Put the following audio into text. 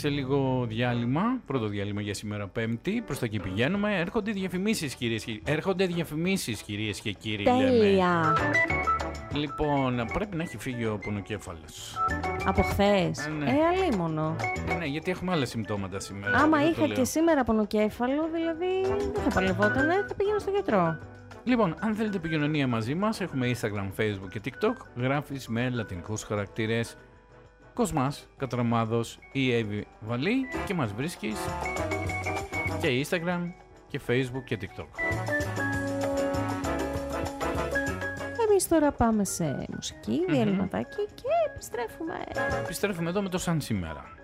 σε λίγο διάλειμμα. Πρώτο διάλειμμα για σήμερα Πέμπτη. Προς τα εκεί πηγαίνουμε. Έρχονται διαφημίσεις, κυρίες και κύριοι. Τέλεια. Λοιπόν, πρέπει να έχει φύγει ο πονοκέφαλος. Από χθες. Ναι. Αλίμονο. Ναι, γιατί έχουμε άλλα συμπτώματα σήμερα. Άμα είχα και σήμερα πονοκέφαλο, δηλαδή δεν θα παλευότανε, θα πήγαινα στο γιατρό. Λοιπόν, αν θέλετε επικοινωνία μαζί μας, έχουμε Instagram, Facebook και TikTok. Γράφεις με λατινικούς χαρακτήρες Κοσμάς, Κατραμάδος ή Εύη Βαλή και μας βρίσκεις και Instagram και Facebook και TikTok. Εμείς τώρα πάμε σε μουσική, διαλυματάκι και επιστρέφουμε. Επιστρέφουμε εδώ με το σαν σήμερα.